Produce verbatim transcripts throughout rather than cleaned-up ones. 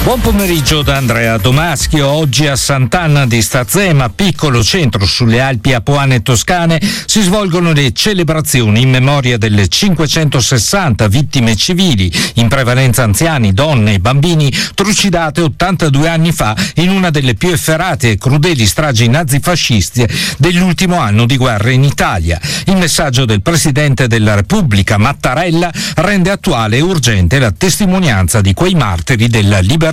Buon pomeriggio da Andrea Domaschio. Oggi a Sant'Anna di Stazzema, piccolo centro sulle Alpi Apuane Toscane, si svolgono le celebrazioni in memoria delle cinquecentosessanta vittime civili, in prevalenza anziani, donne e bambini, trucidate ottantadue anni fa in una delle più efferate e crudeli stragi nazifasciste dell'ultimo anno di guerra in Italia. Il messaggio del Presidente della Repubblica, Mattarella, rende attuale e urgente la testimonianza di quei martiri della libertà.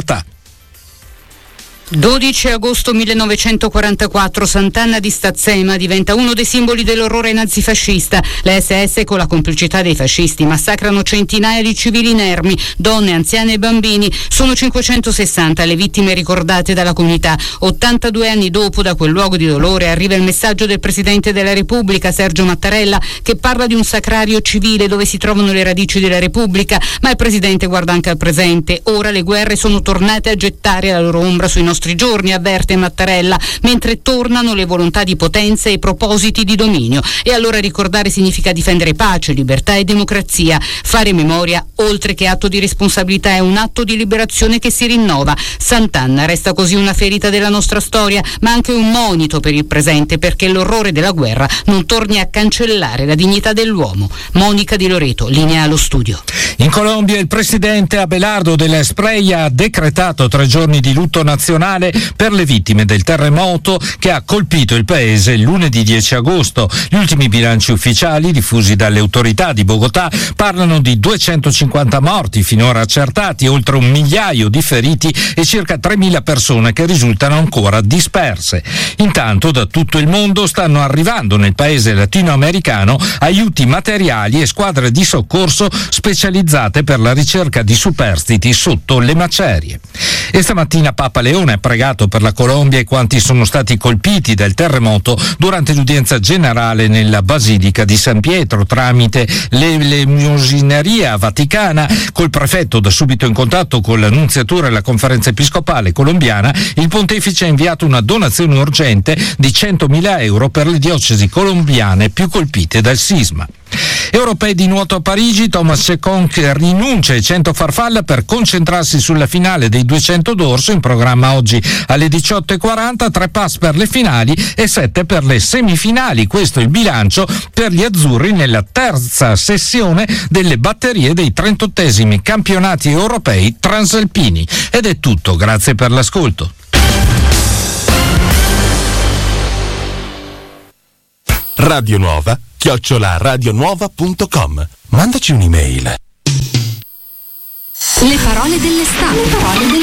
dodici agosto millenovecentoquarantaquattro, Sant'Anna di Stazzema diventa uno dei simboli dell'orrore nazifascista. Le esse esse, con la complicità dei fascisti, massacrano centinaia di civili inermi, donne, anziani e bambini. Sono cinquecentosessanta le vittime ricordate dalla comunità. ottantadue anni dopo, da quel luogo di dolore, arriva il messaggio del Presidente della Repubblica, Sergio Mattarella, che parla di un sacrario civile dove si trovano le radici della Repubblica. Ma il Presidente guarda anche al presente. Ora le guerre sono tornate a gettare la loro ombra sui nostri giorni, avverte Mattarella, mentre tornano le volontà di potenza e i propositi di dominio. E allora ricordare significa difendere pace, libertà e democrazia. Fare memoria, oltre che atto di responsabilità, è un atto di liberazione che si rinnova. Sant'Anna resta così una ferita della nostra storia, ma anche un monito per il presente, perché l'orrore della guerra non torni a cancellare la dignità dell'uomo. Monica Di Loreto, linea allo studio. In Colombia il presidente Abelardo de la Espriella ha decretato tre giorni di lutto nazionale per le vittime del terremoto che ha colpito il paese lunedì dieci agosto. Gli ultimi bilanci ufficiali diffusi dalle autorità di Bogotà parlano di duecentocinquanta morti finora accertati, oltre un migliaio di feriti e circa tremila persone che risultano ancora disperse. Intanto da tutto il mondo stanno arrivando nel paese latinoamericano aiuti materiali e squadre di soccorso specializzate per la ricerca di superstiti sotto le macerie. E stamattina Papa Leone ha pregato per la Colombia e quanti sono stati colpiti dal terremoto durante l'udienza generale nella Basilica di San Pietro tramite l'elemosineria vaticana. Col prefetto, da subito in contatto con la nunziatura e la conferenza episcopale colombiana, il pontefice ha inviato una donazione urgente di centomila euro per le diocesi colombiane più colpite dal sisma. Europei di nuoto a Parigi, Thomas Cecconch rinuncia ai cento farfalla per concentrarsi sulla finale dei duecento d'orso, in programma oggi alle diciotto e quaranta, tre pass per le finali e sette per le semifinali. Questo è il bilancio per gli azzurri nella terza sessione delle batterie dei trentottesimi campionati europei transalpini. Ed è tutto, grazie per l'ascolto. Radio Nuova chiocciola radionuova punto com. Mandaci un'email. Le parole dell'estate. Le parole dell'estate.